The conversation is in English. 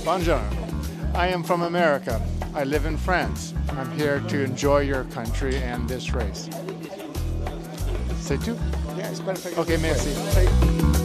Buongiorno. I am from America. I live in France. I'm here to enjoy your country and this race. C'est tout? Yeah, it's perfect. Okay, merci.